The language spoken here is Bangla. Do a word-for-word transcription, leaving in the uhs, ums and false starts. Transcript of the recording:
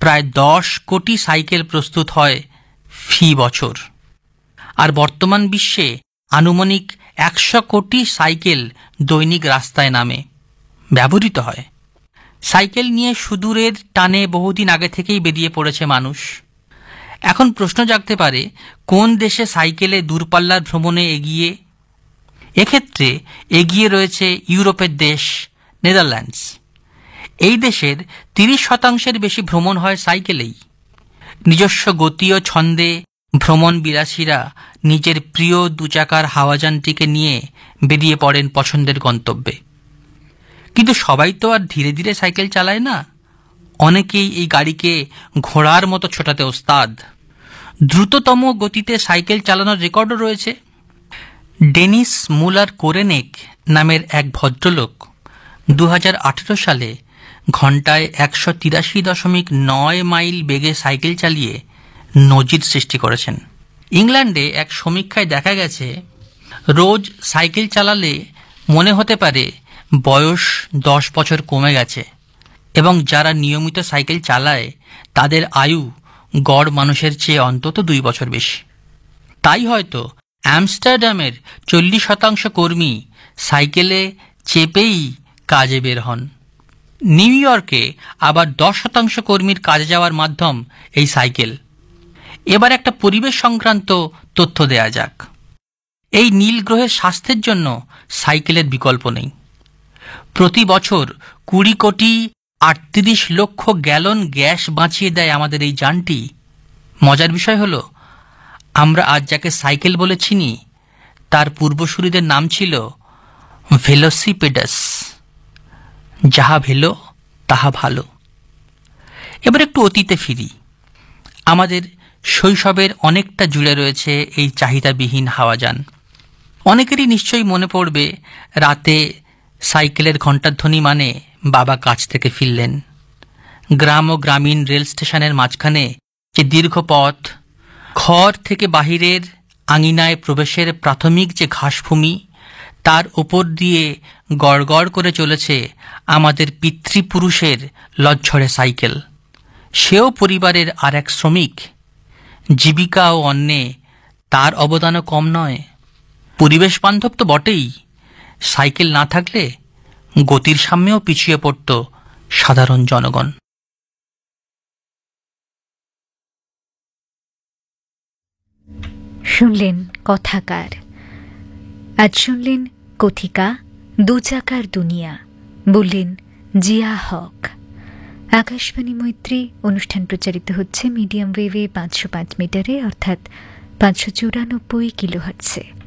প্রায় দশ কোটি সাইকেল প্রস্তুত হয় ফি বছর। আর বর্তমান বিশ্বে আনুমানিক একশো কোটি সাইকেল দৈনিক রাস্তায় নামে, ব্যবহৃত হয়। সাইকেল নিয়ে সুদূরের টানে বহুদিন আগে থেকেই বেরিয়ে পড়েছে মানুষ। এখন প্রশ্ন জাগতে পারে, কোন দেশে সাইকেলে দূরপাল্লার ভ্রমণে এগিয়ে? এক্ষেত্রে এগিয়ে রয়েছে ইউরোপের দেশ নেদারল্যান্ডস। এই দেশের তিরিশ শতাংশের বেশি ভ্রমণ হয় সাইকেলেই। নিজস্ব গতি ও ছন্দে ভ্রমণ বিলাসীরা নিজের প্রিয় দুচাকার হাওয়াযানটিকে নিয়ে বেরিয়ে পড়েন পছন্দের গন্তব্যে। কিন্তু সবাই তো আর ধীরে ধীরে সাইকেল চালায় না। অনেকেই এই গাড়িকে ঘোড়ার মতো ছোটাতে ওস্তাদ। দ্রুততম গতিতে সাইকেল চালানোর রেকর্ডও রয়েছে। ডেনিস মুলার কোরেনেক নামের এক ভদ্রলোক দু হাজার আঠেরো সালে ঘন্টায় একশো তিরাশি দশমিক নয় মাইল বেগে সাইকেল চালিয়ে নজির সৃষ্টি করেছেন। ইংল্যান্ডে এক সমীক্ষায় দেখা গেছে, রোজ সাইকেল চালালে মনে হতে পারে বয়স দশ বছর কমে গেছে, এবং যারা নিয়মিত সাইকেল চালায় তাদের আয়ু গড় মানুষের চেয়ে অন্তত দুই বছর বেশি। তাই হয়তো আমস্টারডামের চল্লিশ শতাংশ কর্মী সাইকেলে চেপেই কাজে বের হন। নিউ ইয়র্কে আবার দশ শতাংশ কর্মীর কাজে যাওয়ার মাধ্যম এই সাইকেল। এবার একটা পরিবেশ সংক্রান্ত তথ্য দেয়া যাক। এই নীল গ্রহের স্বাস্থ্যের জন্য সাইকেলের বিকল্প নেই। প্রতি বছর কুড়ি কোটি আটত্রিশ লক্ষ গ্যালন গ্যাস বাঁচিয়ে দেয় আমাদের এই যানটি। মজার বিষয় হলো, আমরা আজ যাকে সাইকেল বলে চিনি তার পূর্বসূরীদের নাম ছিল ভেলোসিপেডাস। যাহা ভেলো তাহা ভালো। এবার একটু অতীতে ফিরি। আমাদের শৈশবের অনেকটা জুড়ে রয়েছে এই চাহিদাবিহীন হাওয়াযান। অনেকেরই নিশ্চয়ই মনে পড়বে, রাতে সাইকেলের ঘণ্টার ধ্বনি মানে বাবা কাজ থেকে ফিরলেন। গ্রাম ও গ্রামীণ রেল স্টেশনের মাঝখানে যে দীর্ঘ পথ, ঘর থেকে বাহিরের আঙিনায় প্রবেশের প্রাথমিক যে ঘাসভূমি, তার ওপর দিয়ে গড় গড় করে চলেছে আমাদের পিতৃপুরুষের লজ্জরে সাইকেল। সেও পরিবারের আর এক শ্রমিক। জীবিকা ও অন্নে তার অবদানও কম নয়। পরিবেশ বান্ধব তো বটেই, সাইকেল না থাকলে গতির সামনেও পিছিয়ে পড়ত সাধারণ জনগণ। শুনলেন কথাকার। আজ শুনলেন কথিকা দু চাকার দুনিয়া, বললেন জিয়া হক। আকাশবাণী মৈত্রী অনুষ্ঠান প্রচারিত হচ্ছে মিডিয়াম ওয়েভে পাঁচশো পাঁচ মিটারে, অর্থাৎ পাঁচশো চুরানব্বই কিলোহার্টজে।